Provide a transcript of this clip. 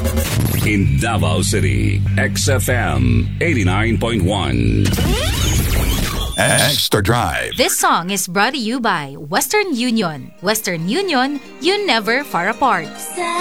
In Davao City, XFM 89.1. Extra Drive. This song is brought to you by Western Union. Western Union, you never far apart.